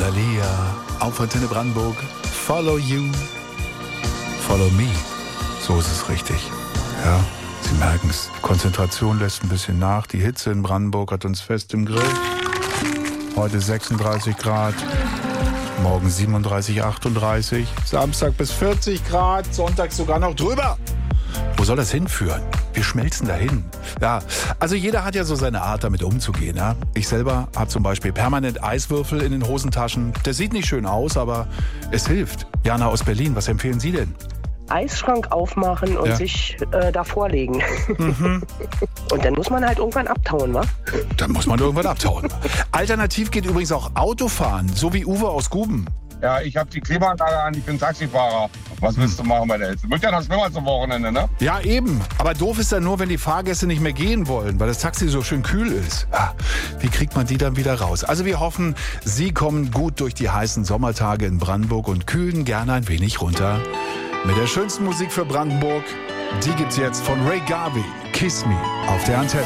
Lalia, auf Antenne Brandenburg. Follow you, follow me. So ist es richtig. Ja, Sie merken es. Konzentration lässt ein bisschen nach. Die Hitze in Brandenburg hat uns fest im Griff. Heute 36 Grad. Morgen 37, 38. Samstag bis 40 Grad. Sonntag sogar noch drüber. Wo soll das hinführen? Wir schmelzen dahin. Ja, also jeder hat ja so seine Art, damit umzugehen. Ja? Ich selber habe zum Beispiel permanent Eiswürfel in den Hosentaschen. Das sieht nicht schön aus, aber es hilft. Jana aus Berlin, was empfehlen Sie denn? Eisschrank aufmachen und sich davor legen. Und dann muss man halt irgendwann abtauen, wa? Dann muss man irgendwann abtauen. Alternativ geht übrigens auch Autofahren, so wie Uwe aus Guben. Ja, ich habe die Klimaanlage an, ich bin Taxifahrer. Was willst du machen bei der Hitze? Wird ja noch schlimmer zum Wochenende, ne? Ja, eben. Aber doof ist dann nur, wenn die Fahrgäste nicht mehr gehen wollen, weil das Taxi so schön kühl ist. Ja, wie kriegt man die dann wieder raus? Also wir hoffen, Sie kommen gut durch die heißen Sommertage in Brandenburg und kühlen gerne ein wenig runter. Mit der schönsten Musik für Brandenburg, die gibt's jetzt von Ray Garvey, Kiss Me, auf der Antenne.